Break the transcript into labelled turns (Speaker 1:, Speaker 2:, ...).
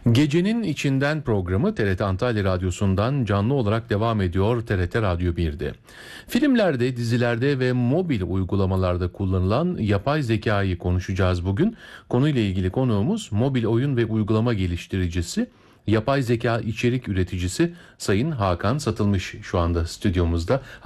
Speaker 1: Gecenin içinden programı TRT Antalya Radyosu'ndan canlı olarak devam ediyor TRT Radyo 1'de. Filmlerde, dizilerde ve mobil uygulamalarda kullanılan yapay zekayı konuşacağız bugün. Konuyla ilgili konuğumuz mobil oyun ve uygulama geliştiricisi, yapay zeka içerik üreticisi Sayın Hakan Satılmış şu anda stüdyomuzda.